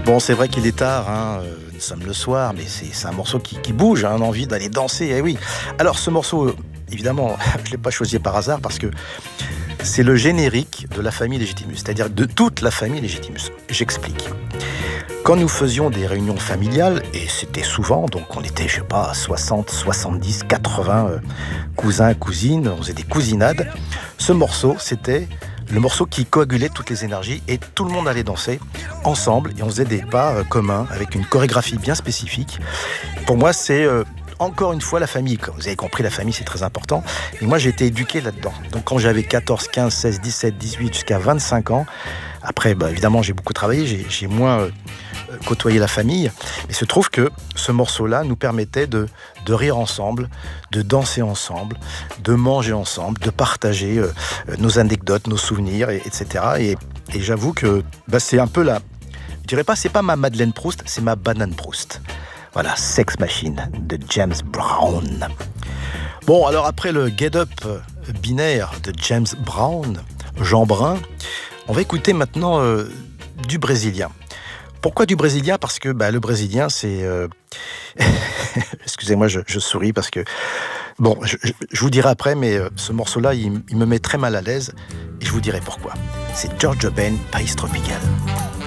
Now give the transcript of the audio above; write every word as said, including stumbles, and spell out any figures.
Bon, c'est vrai qu'il est tard, hein, euh, nous sommes le soir, mais c'est, c'est un morceau qui, qui bouge, hein, on a envie d'aller danser, eh oui. Alors ce morceau, euh, évidemment, je ne l'ai pas choisi par hasard parce que c'est le générique de la famille Legitimus, c'est-à-dire de toute la famille Legitimus. J'explique. Quand nous faisions des réunions familiales, et c'était souvent, donc on était, je sais pas, soixante, soixante-dix, quatre-vingts euh, cousins, cousines, on faisait des cousinades, ce morceau, c'était le morceau qui coagulait toutes les énergies et tout le monde allait danser ensemble et on faisait des pas euh, communs avec une chorégraphie bien spécifique. Pour moi, c'est euh, encore une fois la famille. Comme vous avez compris, la famille, c'est très important. Et moi, j'ai été éduqué là-dedans. Donc quand j'avais quatorze, quinze, seize, dix-sept, dix-huit, jusqu'à vingt-cinq ans, après, bah, évidemment, j'ai beaucoup travaillé, j'ai, j'ai moins euh, côtoyé la famille. Mais il se trouve que ce morceau-là nous permettait de, de rire ensemble, de danser ensemble, de manger ensemble, de partager euh, nos anecdotes, nos souvenirs, et, etc. Et, et j'avoue que bah, c'est un peu la... Je dirais pas, c'est pas ma Madeleine Proust, c'est ma banane Proust. Voilà, Sex Machine de James Brown. Bon, alors après le Get Up binaire de James Brown, Jean Brun, on va écouter maintenant euh, du brésilien. Pourquoi du brésilien ? Parce que bah, le brésilien, c'est... Euh... Excusez-moi, je, je souris parce que... Bon, je, je, je vous dirai après, mais euh, ce morceau-là, il, il me met très mal à l'aise et je vous dirai pourquoi. C'est Giorgio Ben, País Tropical.